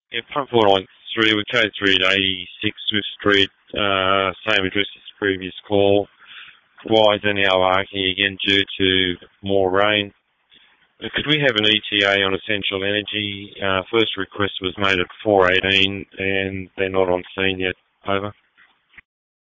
Yeah, pump 493, we code 386 Swift Street, same address as the previous call. Wires are now arcing again due to more rain. Could we have an ETA on Essential Energy? First request was made at 4:18 and they're not on scene yet. Over.